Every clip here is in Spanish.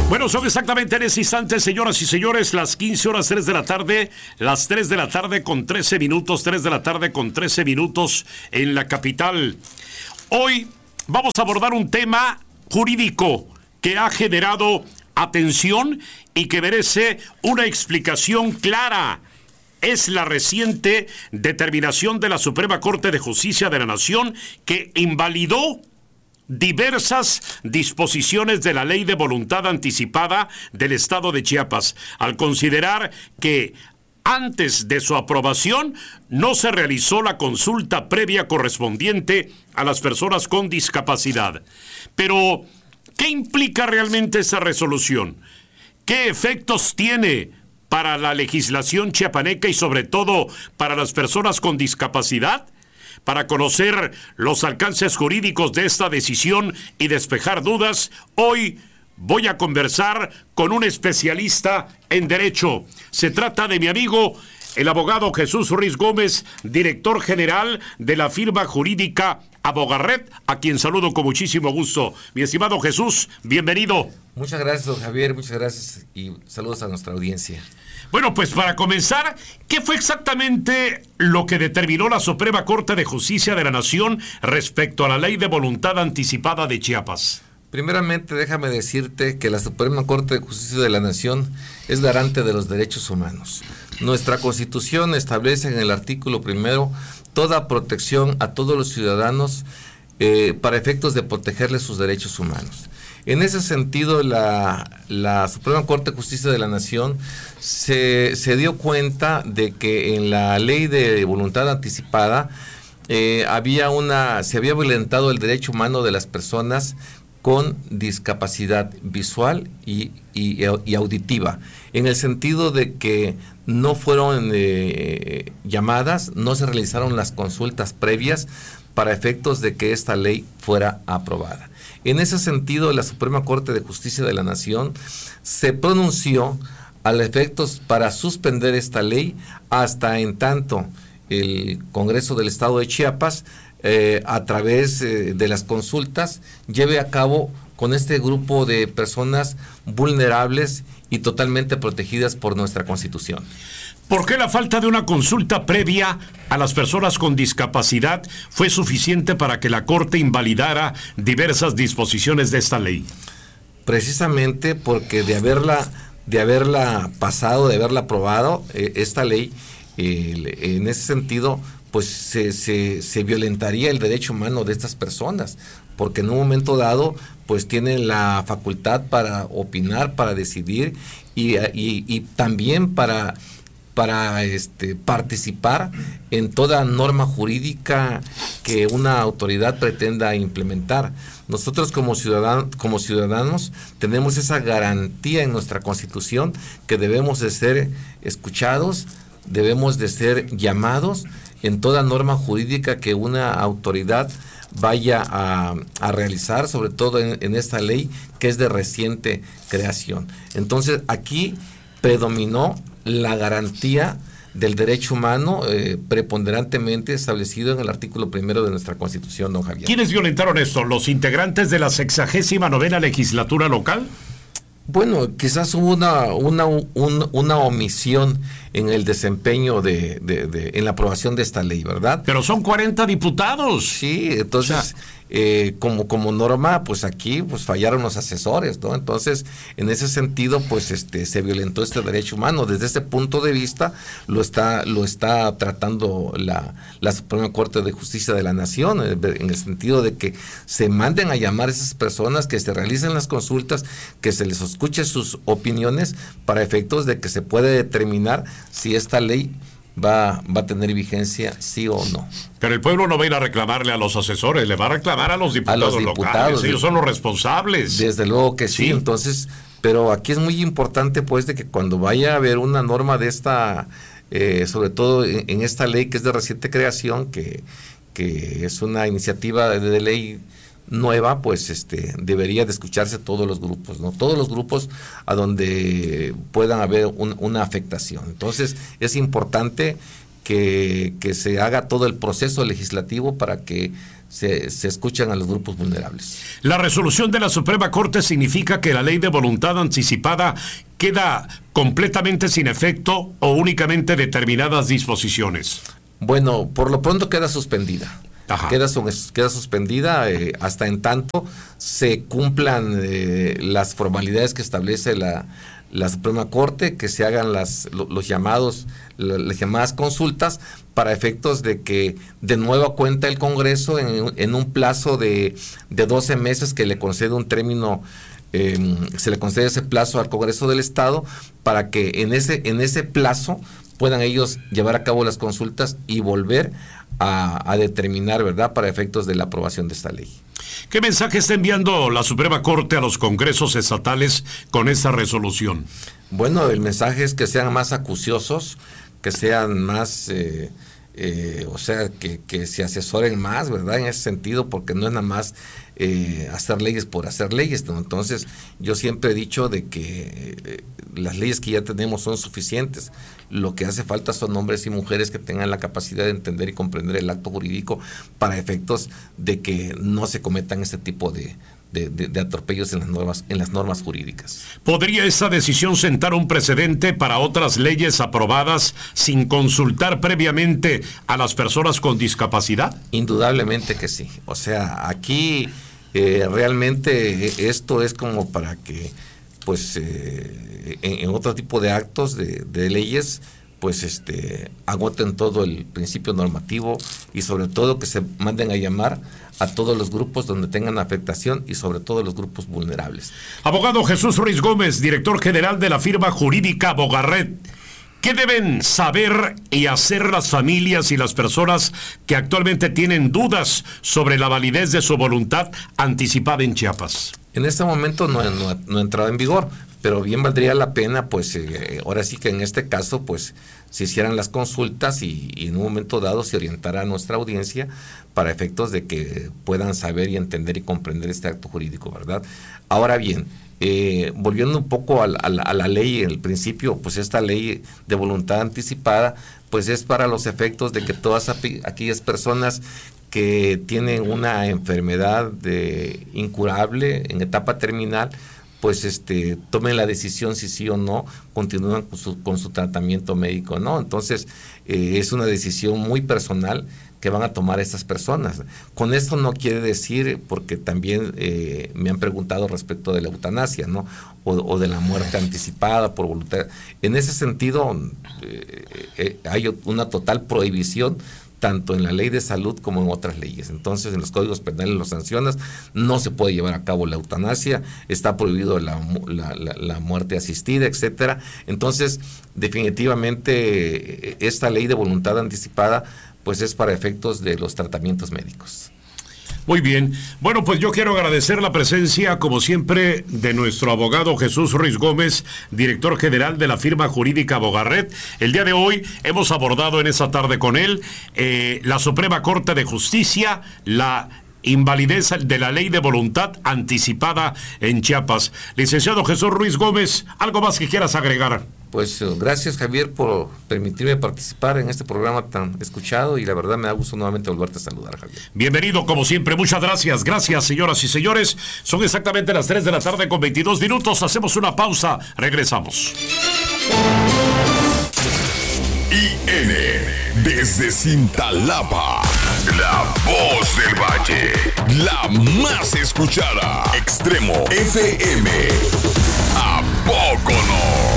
Bueno, son exactamente en ese instante, señoras y señores, las 15 horas 3 de la tarde, las 3 de la tarde con 13 minutos, 3 de la tarde con 13 minutos en la capital. Hoy vamos a abordar un tema jurídico que ha generado atención y que merece una explicación clara. Es la reciente determinación de la Suprema Corte de Justicia de la Nación que invalidó diversas disposiciones de la Ley de Voluntad Anticipada del Estado de Chiapas, al considerar que antes de su aprobación no se realizó la consulta previa correspondiente a las personas con discapacidad. Pero, ¿qué implica realmente esa resolución? ¿Qué efectos tiene para la legislación chiapaneca y sobre todo para las personas con discapacidad? Para conocer los alcances jurídicos de esta decisión y despejar dudas, hoy voy a conversar con un especialista en derecho. Se trata de mi amigo, el abogado Jesús Ruiz Gómez, director general de la firma jurídica Abogarret, a quien saludo con muchísimo gusto. Mi estimado Jesús, bienvenido. Muchas gracias, don Javier, muchas gracias y saludos a nuestra audiencia. Bueno, pues para comenzar, ¿qué fue exactamente lo que determinó la Suprema Corte de Justicia de la Nación respecto a la Ley de Voluntad Anticipada de Chiapas? Primeramente, déjame decirte que la Suprema Corte de Justicia de la Nación es garante de los derechos humanos. Nuestra Constitución establece en el artículo 1 toda protección a todos los ciudadanos para efectos de protegerles sus derechos humanos. En ese sentido, la Suprema Corte de Justicia de la Nación se dio cuenta de que en la Ley de Voluntad Anticipada se había violentado el derecho humano de las personas con discapacidad visual y auditiva, en el sentido de que no fueron llamadas, no se realizaron las consultas previas para efectos de que esta ley fuera aprobada. En ese sentido, la Suprema Corte de Justicia de la Nación se pronunció al efectos para suspender esta ley hasta en tanto el Congreso del Estado de Chiapas, a través de las consultas, lleve a cabo con este grupo de personas vulnerables y totalmente protegidas por nuestra Constitución. ¿Por qué la falta de una consulta previa a las personas con discapacidad fue suficiente para que la Corte invalidara diversas disposiciones de esta ley? Precisamente porque de haberla pasado, de haberla aprobado, esta ley, en ese sentido, pues se violentaría el derecho humano de estas personas, porque en un momento dado, pues tienen la facultad para opinar, para decidir y también para participar en toda norma jurídica que una autoridad pretenda implementar. Nosotros como ciudadanos tenemos esa garantía en nuestra Constitución que debemos de ser escuchados, debemos de ser llamados en toda norma jurídica que una autoridad vaya a realizar, sobre todo en esta ley que es de reciente creación. Entonces aquí predominó la garantía del derecho humano preponderantemente establecido en el artículo 1 de nuestra Constitución, don Javier. ¿Quiénes violentaron esto? ¿Los integrantes de la 69ª legislatura local? Bueno, quizás hubo una omisión en el desempeño en la aprobación de esta ley, ¿verdad? Pero son 40 diputados. Sí, entonces, como norma, pues aquí pues fallaron los asesores, ¿no? Entonces, en ese sentido, pues se violentó este derecho humano. Desde ese punto de vista, lo está tratando la Suprema Corte de Justicia de la Nación, en el sentido de que se manden a llamar a esas personas, que se realicen las consultas, que se les escuche sus opiniones para efectos de que se pueda determinar si esta ley va a tener vigencia, sí o no. Pero el pueblo no va a ir a reclamarle a los asesores, le va a reclamar a los diputados locales, ellos son los responsables. Desde luego que sí, entonces, pero aquí es muy importante pues de que cuando vaya a haber una norma de esta, sobre todo en esta ley que es de reciente creación, que es una iniciativa de ley nueva, pues debería de escucharse todos los grupos, ¿no? Todos los grupos a donde puedan haber una afectación. Entonces, es importante que se haga todo el proceso legislativo para que se escuchen a los grupos vulnerables. La resolución de la Suprema Corte significa que la ley de voluntad anticipada queda completamente sin efecto o únicamente determinadas disposiciones. Bueno, por lo pronto queda suspendida. Ajá. Queda suspendida hasta en tanto se cumplan las formalidades que establece la Suprema Corte, que se hagan las llamadas consultas para efectos de que de nueva cuenta el Congreso en un plazo de 12 meses que le concede un término, se le concede ese plazo al Congreso del Estado para que en ese plazo puedan ellos llevar a cabo las consultas y volver a determinar, ¿verdad?, para efectos de la aprobación de esta ley. ¿Qué mensaje está enviando la Suprema Corte a los congresos estatales con esta resolución? Bueno, el mensaje es que sean más acuciosos, que sean más, o sea, que se asesoren más, ¿verdad?, en ese sentido, porque no es nada más hacer leyes por hacer leyes, ¿no? Entonces, yo siempre he dicho de que las leyes que ya tenemos son suficientes. Lo que hace falta son hombres y mujeres que tengan la capacidad de entender y comprender el acto jurídico para efectos de que no se cometan este tipo de atropellos en las normas jurídicas. ¿Podría esta decisión sentar un precedente para otras leyes aprobadas sin consultar previamente a las personas con discapacidad? Indudablemente que sí. O sea, aquí realmente esto es como para que pues en otro tipo de actos de leyes pues agoten todo el principio normativo y sobre todo que se manden a llamar a todos los grupos donde tengan afectación y sobre todo los grupos vulnerables. Abogado Jesús Ruiz Gómez, director general de la firma jurídica Bogarret, ¿qué deben saber y hacer las familias y las personas que actualmente tienen dudas sobre la validez de su voluntad anticipada en Chiapas? En este momento no ha entrado en vigor, pero bien valdría la pena, pues ahora sí que en este caso, pues se hicieran las consultas y en un momento dado se orientara a nuestra audiencia para efectos de que puedan saber y entender y comprender este acto jurídico, ¿verdad? Ahora bien, volviendo un poco a la ley, en el principio, pues esta ley de voluntad anticipada, pues es para los efectos de que todas aquellas personas que tienen una enfermedad incurable en etapa terminal, pues tomen la decisión si sí o no continúan con su tratamiento médico, ¿no? Entonces, es una decisión muy personal que van a tomar estas personas. Con esto no quiere decir, porque también me han preguntado respecto de la eutanasia, ¿no? O de la muerte anticipada por voluntad. En ese sentido, hay una total prohibición tanto en la ley de salud como en otras leyes. Entonces, en los códigos penales los sancionas, no se puede llevar a cabo la eutanasia, está prohibido la muerte asistida, etcétera. Entonces, definitivamente, esta ley de voluntad anticipada, pues es para efectos de los tratamientos médicos. Muy bien. Bueno, pues yo quiero agradecer la presencia, como siempre, de nuestro abogado Jesús Ruiz Gómez, director general de la firma jurídica Bogarret. El día de hoy hemos abordado en esta tarde con él la Suprema Corte de Justicia, la invalidez de la ley de voluntad anticipada en Chiapas. Licenciado Jesús Ruiz Gómez, ¿algo más que quieras agregar? Pues gracias, Javier, por permitirme participar en este programa tan escuchado y la verdad me da gusto nuevamente volverte a saludar, Javier. Bienvenido, como siempre, muchas gracias. Gracias, señoras y señores. Son exactamente las 3 de la tarde con 22 minutos. Hacemos una pausa. Regresamos. IN desde Cintalapa, la voz del valle, la más escuchada. Extremo FM. ¿A poco no?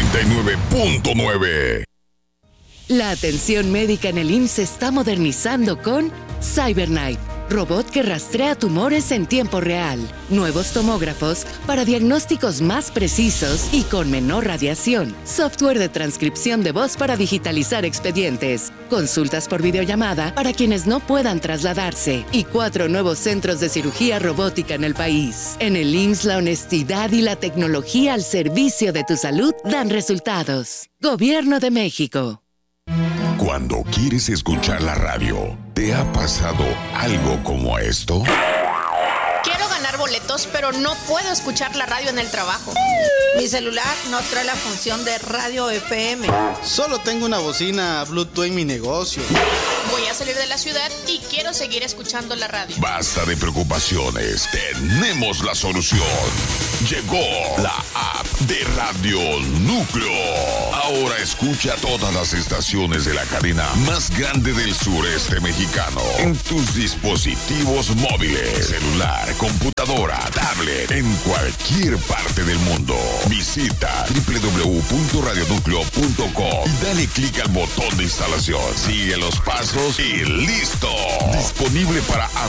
89.9. La atención médica en el IMSS se está modernizando con CyberKnife, robot que rastrea tumores en tiempo real, nuevos tomógrafos para diagnósticos más precisos y con menor radiación, software de transcripción de voz para digitalizar expedientes, consultas por videollamada para quienes no puedan trasladarse y 4 nuevos centros de cirugía robótica en el país. En el IMSS, la honestidad y la tecnología al servicio de tu salud dan resultados. Gobierno de México. Cuando quieres escuchar la radio, ¿te ha pasado algo como esto? Quiero ganar boletos boletos, pero no puedo escuchar la radio en el trabajo. Mi celular no trae la función de radio FM. Solo tengo una bocina Bluetooth en mi negocio. Voy a salir de la ciudad y quiero seguir escuchando la radio. Basta de preocupaciones, tenemos la solución. Llegó la app de Radio Núcleo. Ahora escucha todas las estaciones de la cadena más grande del sureste mexicano en tus dispositivos móviles, celular, computadora, tablet, en cualquier parte del mundo. Visita www.radionúcleo.com y dale clic al botón de instalación. Sigue los pasos y listo. Disponible para